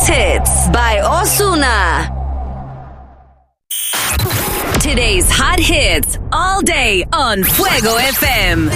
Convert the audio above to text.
Greatest Hits by Ozuna. Today's hot hits all day on Fuego FM.